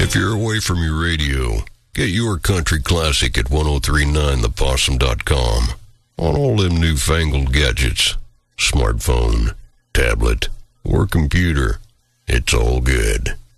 If you're away from your radio, get your country classic at 1039thepossum.com on all them newfangled gadgets, smartphone, tablet, or computer. It's all good.